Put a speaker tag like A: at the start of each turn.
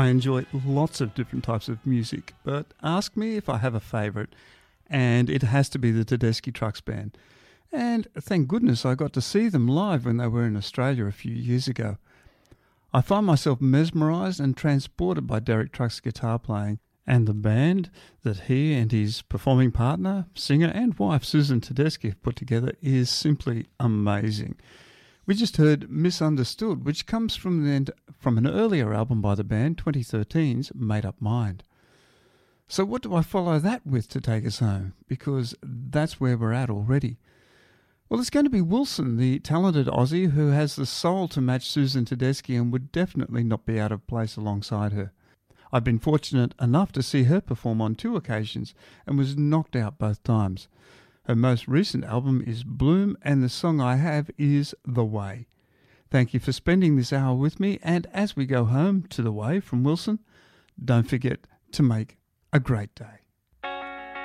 A: I enjoy lots of different types of music, but ask me if I have a favourite, and it has to be the Tedeschi Trucks Band. And thank goodness I got to see them live when they were in Australia a few years ago. I find myself mesmerised and transported by Derek Trucks' guitar playing, and the band that he and his performing partner, singer and wife Susan Tedeschi have put together is simply amazing. We just heard Misunderstood, which comes from an earlier album by the band, 2013's Made Up Mind. So what do I follow that with to take us home? Because that's where we're at already. Well, it's going to be Wilson, the talented Aussie who has the soul to match Susan Tedeschi and would definitely not be out of place alongside her. I've been fortunate enough to see her perform on 2 occasions and was knocked out both times. Her most recent album is Bloom, and the song I have is The Way. Thank you for spending this hour with me, and as we go home to The Way from Wilson, don't forget to make a great day.